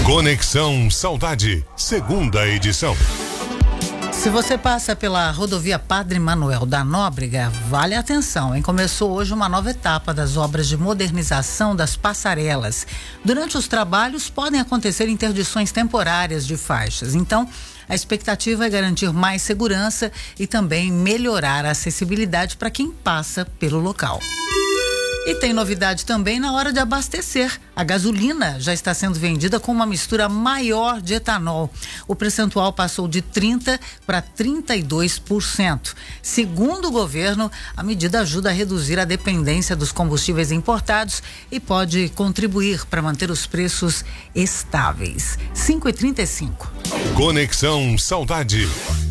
Conexão Saudade, segunda edição. Se você passa pela rodovia Padre Manuel da Nóbrega, vale atenção, hein? Começou hoje uma nova etapa das obras de modernização das passarelas. Durante os trabalhos podem acontecer interdições temporárias de faixas. Então, a expectativa é garantir mais segurança e também melhorar a acessibilidade para quem passa pelo local. E tem novidade também na hora de abastecer. A gasolina já está sendo vendida com uma mistura maior de etanol. O percentual passou de 30% para 32%. Segundo o governo, a medida ajuda a reduzir a dependência dos combustíveis importados e pode contribuir para manter os preços estáveis. 5h35. Conexão Saudade.